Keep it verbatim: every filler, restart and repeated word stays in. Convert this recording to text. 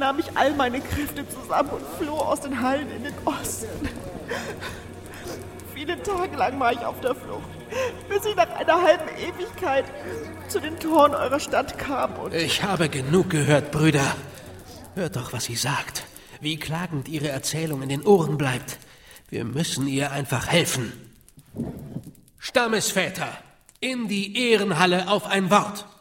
nahm ich all meine Kräfte zusammen und floh aus den Hallen in den Osten. Viele Tage lang war ich auf der Flucht, bis ich nach einer halben Ewigkeit zu den Toren eurer Stadt kam und... Ich habe genug gehört, Brüder. Hört doch, was sie sagt. Wie klagend ihre Erzählung in den Ohren bleibt. Wir müssen ihr einfach helfen. Stammesväter, in die Ehrenhalle auf ein Wort.